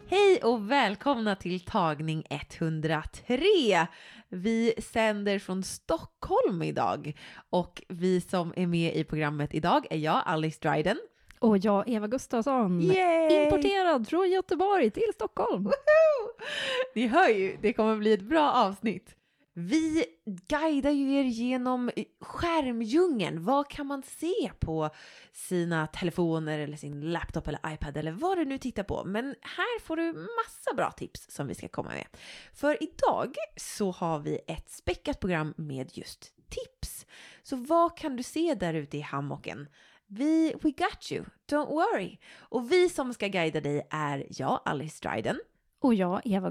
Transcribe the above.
Hej och välkomna till tagning 103. Vi sänder från Stockholm idag och vi som är med i programmet idag är jag, Alice Dryden. Och jag, Eva Gustafsson, Yay! importerad från Göteborg till Stockholm. Woho! Ni hör ju, det kommer bli ett bra avsnitt. Vi guidar ju er genom skärmdjungeln. Vad kan man se på sina telefoner eller sin laptop eller iPad eller vad du nu tittar på. Men här får du massa bra tips som vi ska komma med. För idag så har vi ett späckat program med just tips. Så vad kan du se där ute i hammocken? We got you, don't worry. Och vi som ska guida dig är jag, Alice Dryden. Och jag, Eva